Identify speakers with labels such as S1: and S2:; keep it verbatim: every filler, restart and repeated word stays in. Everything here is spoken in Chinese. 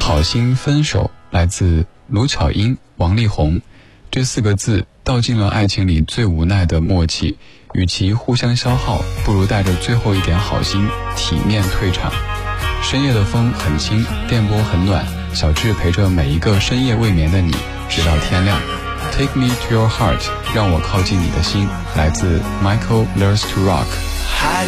S1: 好心分手来自卢巧音、王力宏，这四个字道尽了爱情里最无奈的默契，与其互相消耗，不如带着最后一点好心体面退场。深夜的风很轻，电波很暖，小智陪着每一个深夜未眠的你，直到天亮。 Take me to your heart， 让我靠近你的心，来自 Michael Learns to Rock。